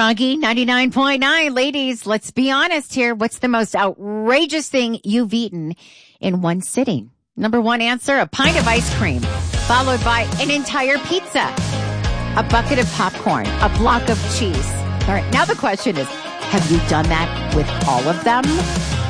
Froggy 99.9. Ladies, let's be honest here. What's the most outrageous thing you've eaten in one sitting? Number one answer, a pint of ice cream, followed by an entire pizza, a bucket of popcorn, a block of cheese. All right, now the question is, have you done that with all of them?